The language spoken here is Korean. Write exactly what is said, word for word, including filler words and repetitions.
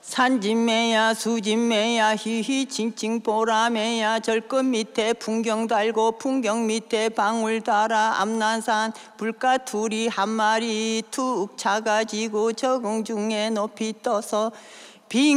산진매야 수진매야 히히 칭칭 보라매야 절끝 밑에 풍경 달고 풍경 밑에 방울 달아 암난산 불가투리 한 마리 툭 차가지고 적응 중에 높이 떠서 빙